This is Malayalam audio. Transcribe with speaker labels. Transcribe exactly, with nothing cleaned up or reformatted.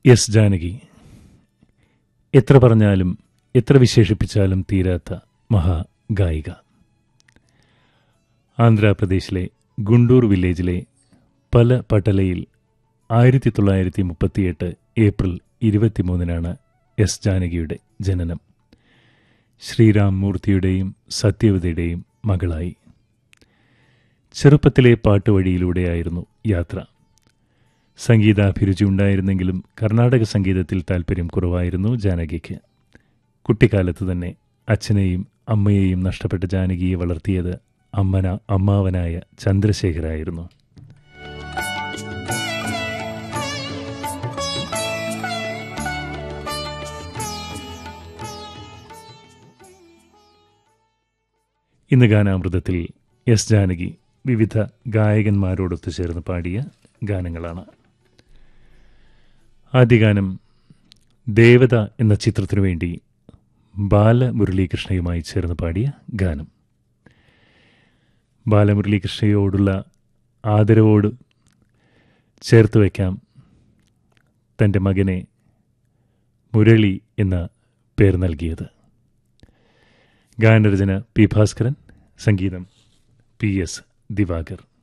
Speaker 1: എസ് ജാനകി. എത്ര പറഞ്ഞാലും എത്ര വിശേഷിപ്പിച്ചാലും തീരാത്ത മഹാഗായിക. ആന്ധ്രാപ്രദേശിലെ ഗുണ്ടൂർ വില്ലേജിലെ പല പട്ടലയിൽ ആയിരത്തി തൊള്ളായിരത്തി മുപ്പത്തിയെട്ട് ഏപ്രിൽ ഇരുപത്തിമൂന്നിനാണ് എസ് ജാനകിയുടെ ജനനം. ശ്രീരാം മൂർത്തിയുടെയും സത്യവതിയുടെയും മകളായി. ചെറുപ്പത്തിലെ പാട്ടുവഴിയിലൂടെയായിരുന്നു യാത്ര. സംഗീതാഭിരുചി ഉണ്ടായിരുന്നെങ്കിലും കർണാടക സംഗീതത്തിൽ താൽപ്പര്യം കുറവായിരുന്നു ജാനകിക്ക്. കുട്ടിക്കാലത്ത് തന്നെ അച്ഛനെയും അമ്മയെയും നഷ്ടപ്പെട്ട ജാനകിയെ വളർത്തിയത് അമ്മന അമ്മാവനായ ചന്ദ്രശേഖരായിരുന്നു. ഇന്ന് ഗാനാമൃതത്തിൽ എസ് ജാനകി വിവിധ ഗായകന്മാരോടൊത്തു ചേർന്ന് പാടിയ ഗാനങ്ങളാണ്. ആദ്യ ഗാനം ദേവത എന്ന ചിത്രത്തിനു വേണ്ടി ബാലമുരളീകൃഷ്ണയുമായി ചേർന്ന് പാടിയ ഗാനം. ബാലമുരളീകൃഷ്ണയോടുള്ള ആദരവോട് ചേർത്ത് വയ്ക്കാം തൻ്റെ മകനെ മുരളി എന്ന പേർ നൽകിയത്. ഗാനരചന പി ഭാസ്കരൻ, സംഗീതം പി എസ് ദിവാകർ.